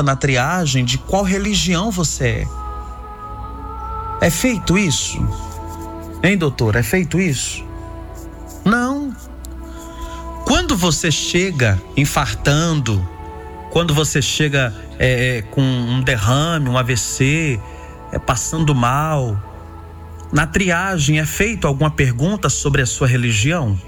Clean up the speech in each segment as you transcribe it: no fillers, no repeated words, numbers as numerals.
na triagem de qual religião você é. É feito isso? Hein, doutor? É feito isso? Não. Quando você chega infartando, quando você chega com um derrame, um AVC, passando mal, na triagem é feito alguma pergunta sobre a sua religião?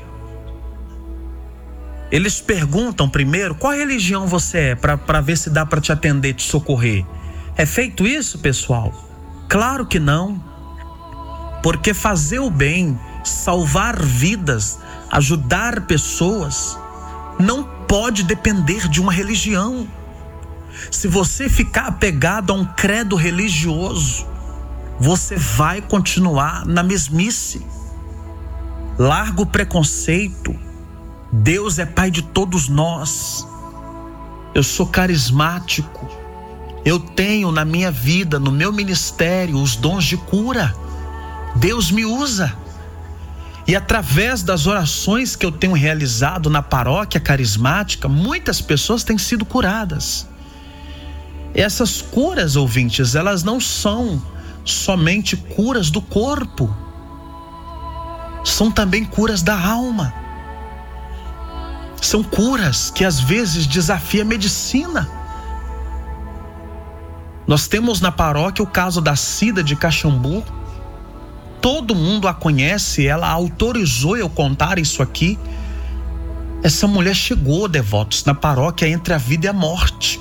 Eles perguntam primeiro qual religião você é, para ver se dá para te atender, te socorrer. É feito isso, pessoal? Claro que não. Porque fazer o bem, salvar vidas, ajudar pessoas, não pode depender de uma religião. Se você ficar apegado a um credo religioso, você vai continuar na mesmice. Larga o preconceito. Deus é Pai de todos nós. Eu sou carismático. Eu tenho na minha vida, no meu ministério, os dons de cura. Deus me usa. E através das orações que eu tenho realizado na paróquia carismática, muitas pessoas têm sido curadas. Essas curas, ouvintes, elas não são somente curas do corpo. São também curas da alma. São curas que às vezes desafiam a medicina. Nós temos na paróquia o caso da Cida de Caxambu. Todo mundo a conhece, ela autorizou eu contar isso aqui. Essa mulher chegou, devotos, na paróquia entre a vida e a morte.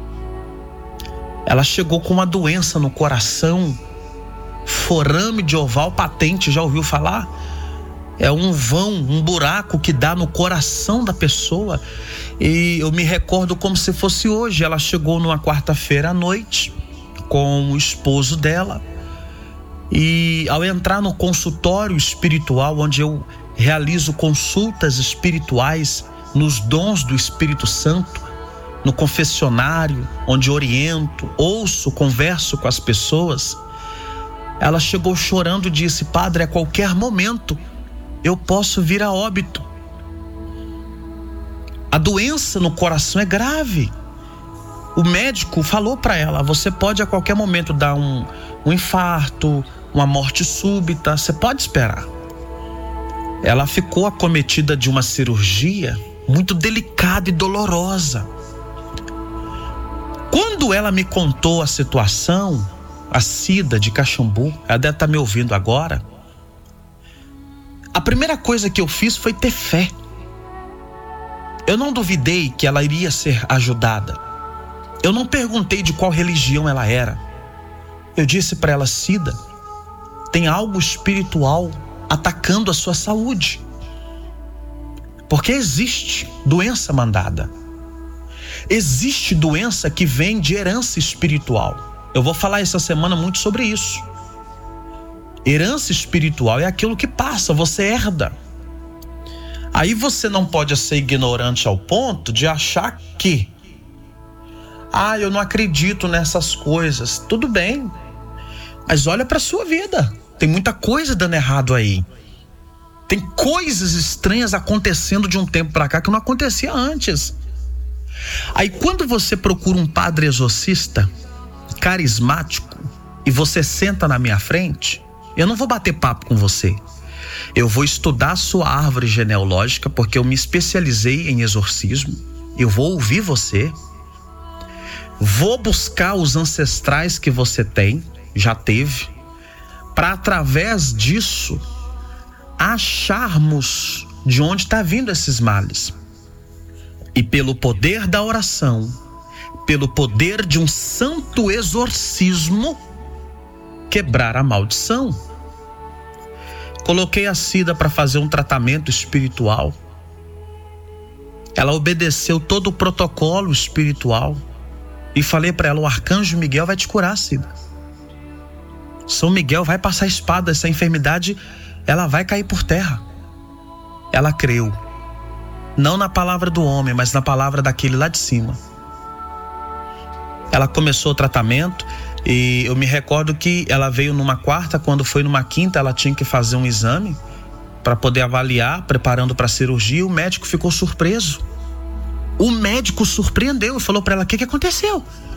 Ela chegou com uma doença no coração, forame de oval patente, já ouviu falar? É um vão, um buraco que dá no coração da pessoa. E eu me recordo como se fosse hoje. Ela chegou numa quarta-feira à noite com o esposo dela. E ao entrar no consultório espiritual, onde eu realizo consultas espirituais nos dons do Espírito Santo, no confessionário, onde oriento, ouço, converso com as pessoas, ela chegou chorando e disse: padre, a qualquer momento eu posso vir a óbito. A doença no coração é grave. O médico falou para ela: você pode a qualquer momento dar um infarto, uma morte súbita, você pode esperar. Ela ficou acometida de uma cirurgia muito delicada e dolorosa. Quando ela me contou a situação, a Cida de Caxambu, ela deve estar me ouvindo agora, a primeira coisa que eu fiz foi ter fé. Eu não duvidei que ela iria ser ajudada. Eu não perguntei de qual religião ela era. Eu disse para ela: Cida, tem algo espiritual atacando a sua saúde. Porque existe doença mandada. Existe doença que vem de herança espiritual. Eu vou falar essa semana muito sobre isso. Herança espiritual é aquilo que passa, você herda. Aí você não pode ser ignorante ao ponto de achar que eu não acredito nessas coisas. Tudo bem, mas olha para sua vida. Tem muita coisa dando errado aí. Tem coisas estranhas acontecendo de um tempo para cá que não acontecia antes. Aí quando você procura um padre exorcista carismático e você senta na minha frente, eu não vou bater papo com você. Eu vou estudar a sua árvore genealógica, porque eu me especializei em exorcismo. Eu vou ouvir você. Vou buscar os ancestrais que você tem, já teve, para através disso acharmos de onde está vindo esses males. E pelo poder da oração, pelo poder de um santo exorcismo, quebrar a maldição. Coloquei a Cida para fazer um tratamento espiritual. Ela obedeceu todo o protocolo espiritual. E falei para ela: o arcanjo Miguel vai te curar, Cida. São Miguel vai passar a espada, essa enfermidade, ela vai cair por terra. Ela creu. Não na palavra do homem, mas na palavra daquele lá de cima. Ela começou o tratamento e eu me recordo que ela veio numa quarta, quando foi numa quinta ela tinha que fazer um exame para poder avaliar, preparando para a cirurgia. O médico ficou surpreso. O médico surpreendeu e falou para ela: o que aconteceu?